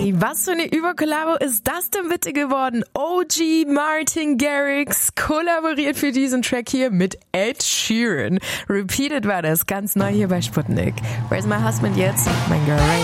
Was für eine Überkollabo ist das denn bitte geworden? OG Martin Garrix kollaboriert für diesen Track hier mit Ed Sheeran. Repeated war das, ganz neu hier bei Sputnik. Where's my husband jetzt? Mein Girl.